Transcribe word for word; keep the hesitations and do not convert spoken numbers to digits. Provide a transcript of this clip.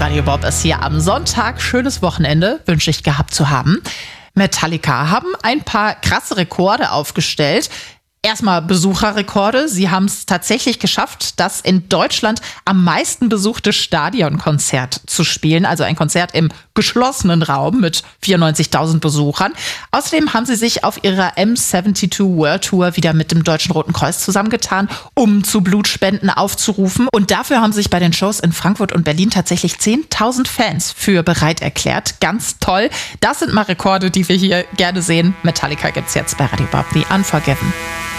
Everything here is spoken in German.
Radio Bob ist hier am Sonntag. Schönes Wochenende wünsche ich gehabt zu haben. Metallica haben ein paar krasse Rekorde aufgestellt. Erstmal Besucherrekorde. Sie haben es tatsächlich geschafft, das in Deutschland am meisten besuchte Stadionkonzert zu spielen. Also ein Konzert im geschlossenen Raum mit vierundneunzigtausend Besuchern. Außerdem haben sie sich auf ihrer M zweiundsiebzig World Tour wieder mit dem Deutschen Roten Kreuz zusammengetan, um zu Blutspenden aufzurufen. Und dafür haben sich bei den Shows in Frankfurt und Berlin tatsächlich zehntausend Fans für bereit erklärt. Ganz toll. Das sind mal Rekorde, die wir hier gerne sehen. Metallica gibt's jetzt bei Radio Bob, The Unforgiven.